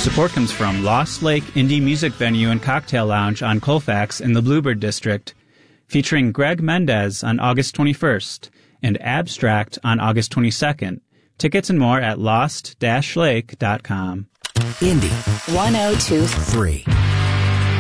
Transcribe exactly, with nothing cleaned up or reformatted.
Support comes from Lost Lake Indie Music Venue and Cocktail Lounge on Colfax in the Bluebird District, featuring Greg Mendez on August twenty-first and Abstract on August twenty-second. Tickets and more at lost dash lake dot com. Indy one oh two three.